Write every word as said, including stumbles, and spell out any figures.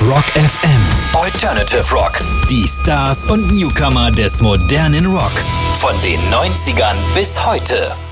Rock F M. Alternative Rock. Die Stars und Newcomer des modernen Rock. Von den neunzigern bis heute.